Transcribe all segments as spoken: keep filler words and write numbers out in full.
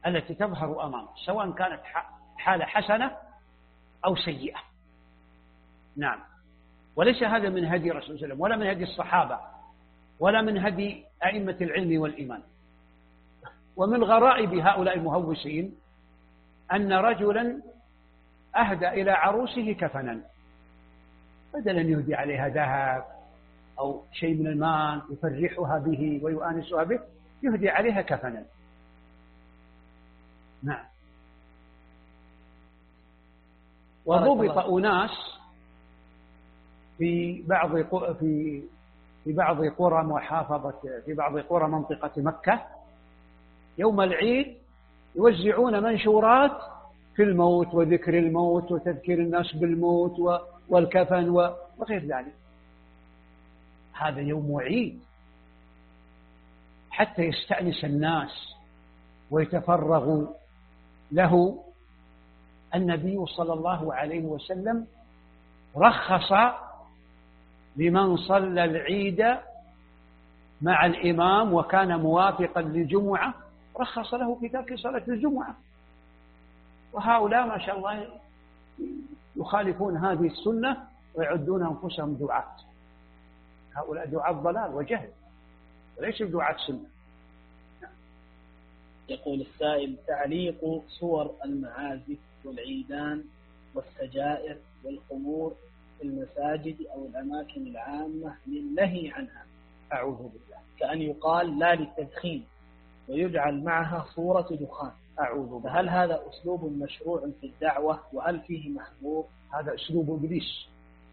التي تظهر أمامه، سواء كانت حالة حسنة أو سيئة. نعم. وليس هذا من هدي رسول الله صلى الله عليه وسلم، ولا من هدي الصحابة، ولا من هدي أئمة العلم والإيمان. ومن غرائب هؤلاء المهوسين أن رجلا أهدى إلى عروسه كفنا، بدل أن يهدي عليها ذهب أو شيء من المال يفرحها به ويؤانسها به، يهدي عليها كفنا. نعم. وضبط أناس في بعض في في بعض قرى محافظة في بعض قرى منطقة مكة يوم العيد يوزعون منشورات في الموت وذكر الموت وتذكير الناس بالموت والكفن وغير ذلك. هذا يوم عيد حتى يستأنس الناس ويتفرغوا له. النبي صلى الله عليه وسلم رخص لمن صلى العيد مع الإمام وكان موافقا للجمعة، رخص له في ترك صلاة الجمعة. وهؤلاء ما شاء الله يخالفون هذه السنة ويعدون أنفسهم دعاة. هؤلاء دعاة ضلال وجهل وليس دعاة سنة. يقول السائل: تعليق صور المعازف والعيدان والسجائر والخمور في المساجد أو الأماكن العامة للنهي عنها، أعوذ بالله، كأن يقال لا للتدخين ويجعل معها صورة دخان، أعوذ بالله، فهل هذا أسلوب مشروع في الدعوة وهل فيه محظور؟ هذا أسلوب إبليس،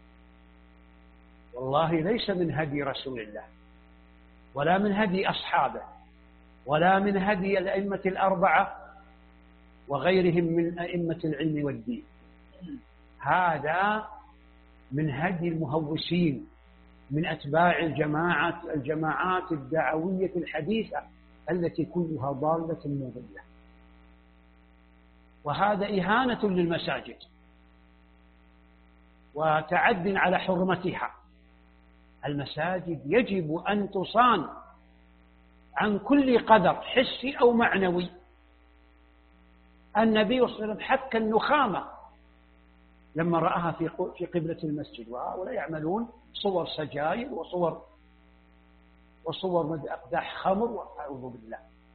والله ليس من هدي رسول الله ولا من هدي أصحابه ولا من هدي الأئمة الأربعة وغيرهم من أئمة العلم والدين. هذا من هدي المهوسين من أتباع الجماعات الجماعات الدعوية الحديثة التي كلها ضالة مضلة. وهذا إهانة للمساجد وتعد على حرمتها. المساجد يجب أن تصان عن كل قدر حسي أو معنوي. النبي صلى الله عليه وسلم حك النخامة لما رآها في في قبلة المسجد، وهؤلاء يعملون صور سجاير وصور وصور أقداح خمر، وأعوذ بالله.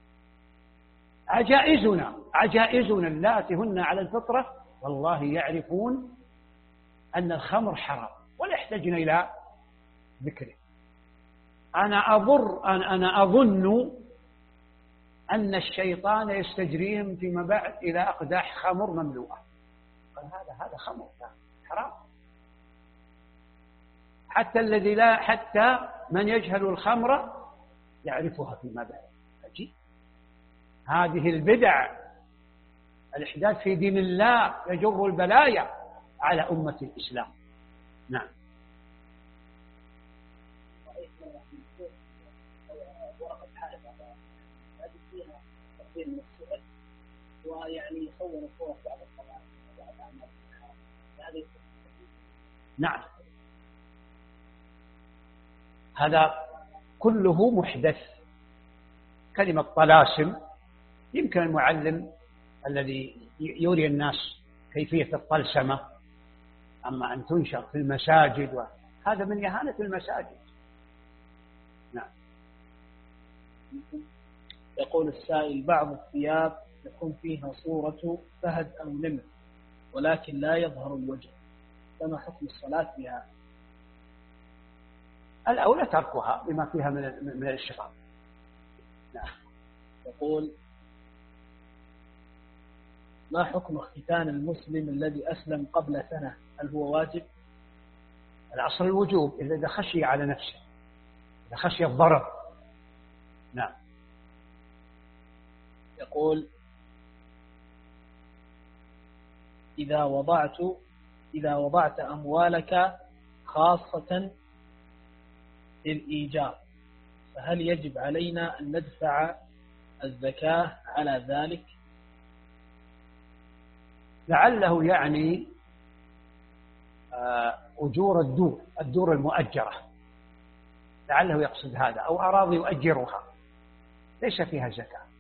عجائزنا عجائزنا اللاتي هن على الفطرة والله يعرفون أن الخمر حرام ولا يحتاجون إلى ذكره. أنا أضر أنا أنا أظن أن الشيطان يستجريهم فيما بعد إلى أقداح خمر مملوءة. قال هذا هذا خمر حرام. حتى الذي لا حتى من يجهل الخمر يعرفها فيما بعد. عجيب. هذه البدع الإحداث في دين الله يجر البلايا على أمة الإسلام. نعم. ويعني يصور الصور بعد الصلاة بعد أعمال هذه. نعم، هذا كله محدث. كلمة طلاسم يمكن المعلم الذي يوري الناس كيفية الطلسمة، أما أن تنشر في المساجد وهذا من إهانة المساجد. نعم. يقول السائل: بعض الثياب يكون فيها صورة فهد أو نمر ولكن لا يظهر الوجه، فما حكم الصلاة بها؟ الأولى تركها بما فيها من من الاشتغال. نعم. يقول: ما حكم ختان المسلم الذي أسلم قبل سنة؟ هل هو واجب؟ الأصل الوجوب إذا خشي على نفسه، إذا خشي الضرر. نعم. يقول: إذا وضعت إذا وضعت أموالك خاصة للإيجار فهل يجب علينا أن ندفع الزكاة على ذلك؟ لعله يعني أجور الدور الدور المؤجرة، لعله يقصد هذا، أو أراضي يؤجرها ليس فيها زكاة.